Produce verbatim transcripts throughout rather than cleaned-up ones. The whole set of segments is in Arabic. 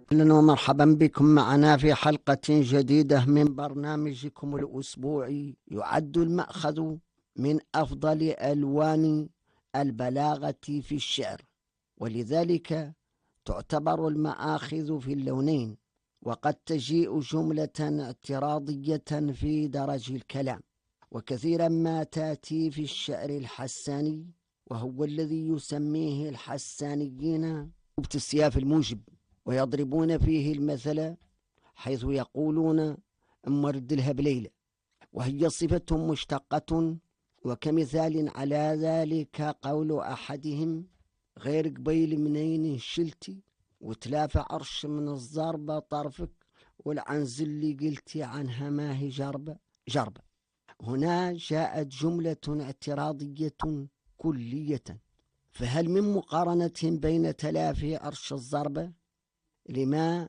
أهلا ومرحبا بكم معنا في حلقة جديدة من برنامجكم الأسبوعي. يعد المأخذ من أفضل ألوان البلاغة في الشعر، ولذلك تعتبر المآخذ في اللونين، وقد تجيء جملة اعتراضية في درج الكلام، وكثيرا ما تأتي في الشعر الحساني، وهو الذي يسميه الحسانيين بالسياف الموجب، ويضربون فيه المثل حيث يقولون مرد لها بليلة، وهي صفة مشتقة. وكمثال على ذلك قول أحدهم: غير قبيل منين شلتي وتلافى عرش من الضربة طرفك، والعنز اللي قلتي عنها ما هي جربة جربة. هنا جاءت جملة اعتراضية كلية، فهل من مقارنة بين تلافي عرش الضربة لما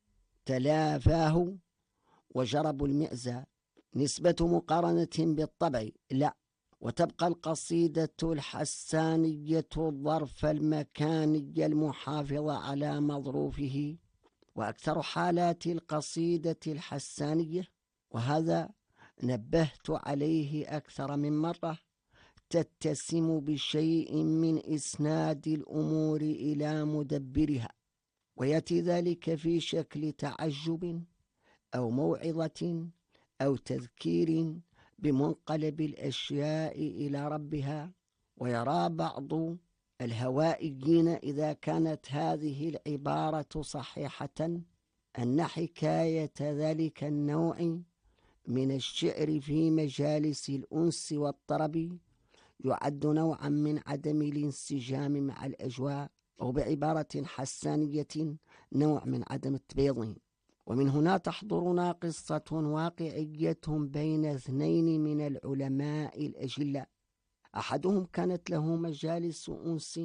تلافاه وجرب المئزة نسبة مقارنة بالطبع؟ لا. وتبقى القصيدة الحسانية الظرف المكاني المحافظ على مظروفه. وأكثر حالات القصيدة الحسانية، وهذا نبهت عليه أكثر من مرة، تتسم بشيء من إسناد الأمور إلى مدبرها، ويأتي ذلك في شكل تعجب أو موعظة أو تذكير بمنقلب الأشياء إلى ربها. ويرى بعض الهوائيين إذا كانت هذه العبارة صحيحة أن حكاية ذلك النوع من الشعر في مجالس الأنس والطرب يعد نوعا من عدم الانسجام مع الأجواء، أو بعبارة حسانية نوع من عدم التبيض. ومن هنا تحضرنا قصة واقعية بين اثنين من العلماء الأجلاء، أحدهم كانت له مجالس أنس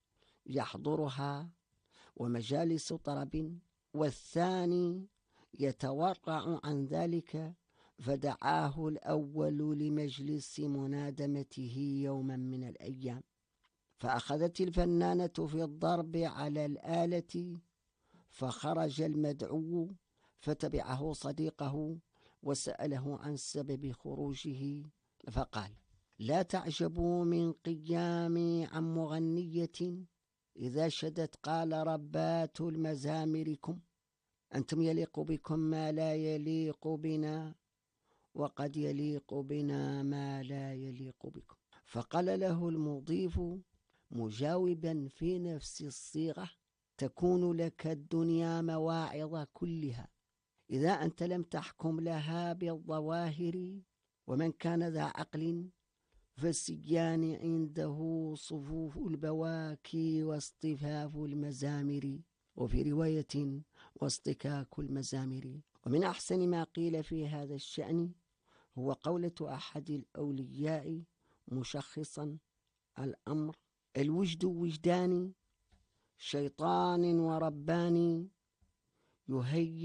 يحضرها ومجالس طرب، والثاني يتورع عن ذلك، فدعاه الأول لمجلس منادمته يوما من الأيام، فأخذت الفنانة في الضرب على الآلة، فخرج المدعو فتبعه صديقه وسأله عن سبب خروجه، فقال: لا تعجبوا من قيامي عن مغنية إذا شدت قال ربات المزامركم، أنتم يليق بكم ما لا يليق بنا، وقد يليق بنا ما لا يليق بكم. فقال له المضيف مجاوبا في نفس الصيغة: تكون لك الدنيا مواعظ كلها إذا أنت لم تحكم لها بالظواهر، ومن كان ذا عقل فالسجان عنده صفوف البواكي واصطفاف المزامر، وفي رواية واصطكاك المزامر. ومن أحسن ما قيل في هذا الشأن هو قولة أحد الأولياء مشخصا الأمر: الوجد وجدان شيطان ورباني، يهيئ